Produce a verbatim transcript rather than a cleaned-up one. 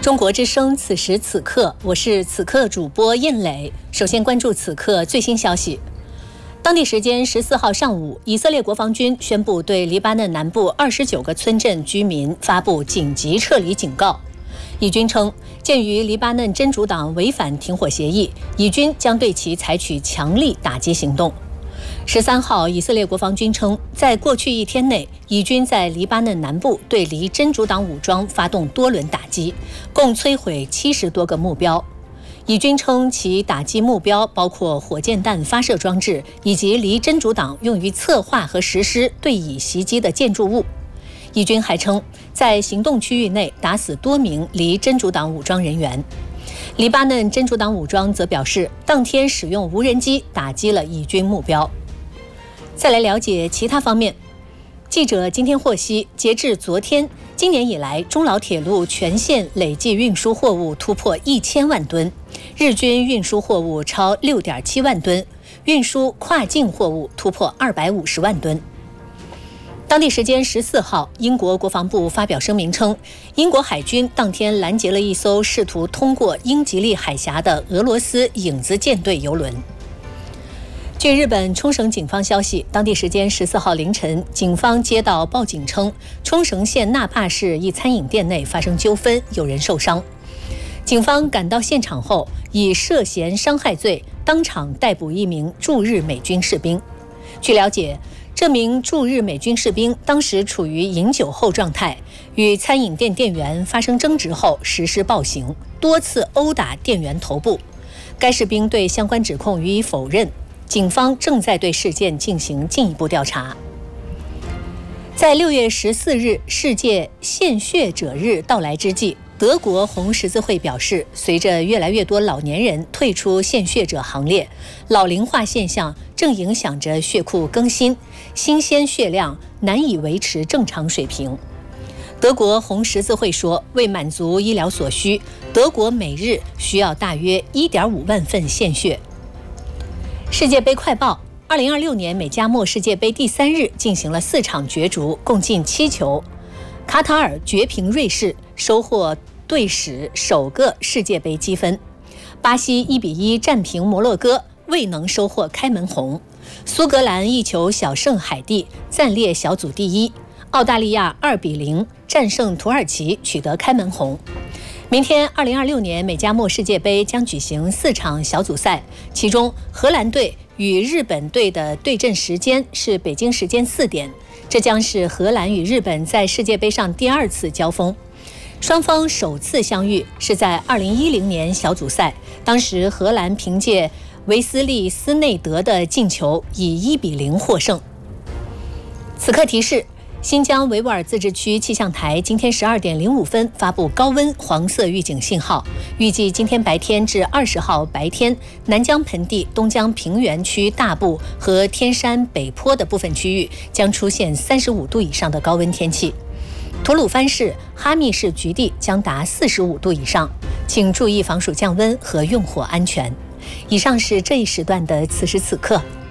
中国之声，此时此刻，我是此刻主播燕磊。首先关注此刻最新消息。当地时间十四号上午，以色列国防军宣布对黎巴嫩南部二十九个村镇居民发布紧急撤离警告。以军称，鉴于黎巴嫩真主党违反停火协议，以军将对其采取强力打击行动。十三号，以色列国防军称，在过去一天内，以军在黎巴嫩南部对离真主党武装发动多轮打击，共摧毁七十多个目标。以军称，其打击目标包括火箭弹发射装置以及离真主党用于策划和实施对以袭击的建筑物。以军还称，在行动区域内打死多名离真主党武装人员。黎巴嫩真主党武装则表示，当天使用无人机打击了以军目标。再来了解其他方面。记者今天获悉，截至昨天，今年以来中老铁路全线累计运输货物突破一千万吨，日均运输货物超六点七万吨，运输跨境货物突破二百五十万吨。当地时间十四号，英国国防部发表声明称，英国海军当天拦截了一艘试图通过英吉利海峡的俄罗斯影子舰队油轮。据日本冲绳警方消息，当地时间十四号凌晨，警方接到报警称，冲绳县那霸市一餐饮店内发生纠纷，有人受伤。警方赶到现场后，以涉嫌伤害罪当场逮捕一名驻日美军士兵。据了解，这名驻日美军士兵当时处于饮酒后状态，与餐饮店店员发生争执后实施暴行，多次殴打店员头部。该士兵对相关指控予以否认。警方正在对事件进行进一步调查。在六月十四日世界献血者日到来之际，德国红十字会表示，随着越来越多老年人退出献血者行列，老龄化现象正影响着血库更新，新鲜血量难以维持正常水平。德国红十字会说，为满足医疗所需，德国每日需要大约 一点五万份献血。世界杯快报：二零二六年美加墨世界杯第三日进行了四场角逐，共进七球。卡塔尔绝平瑞士，收获队史首个世界杯积分。巴西一比一战平摩洛哥，未能收获开门红。苏格兰一球小胜海地，暂列小组第一。澳大利亚二比零战胜土耳其，取得开门红。明天二零二六年美加墨世界杯将举行四场小组赛，其中荷兰队与日本队的对阵时间是北京时间四点，这将是荷兰与日本在世界杯上第二次交锋。双方首次相遇是在二零一零年小组赛，当时荷兰凭借维斯利斯内德的进球以一比零获胜。此刻提示，新疆维吾尔自治区气象台今天十二点零五分发布高温黄色预警信号，预计今天白天至二十号白天，南疆盆地、东疆平原区大部和天山北坡的部分区域将出现三十五度以上的高温天气。吐鲁番市、哈密市局地将达四十五度以上，请注意防暑降温和用火安全。以上是这一时段的此时此刻。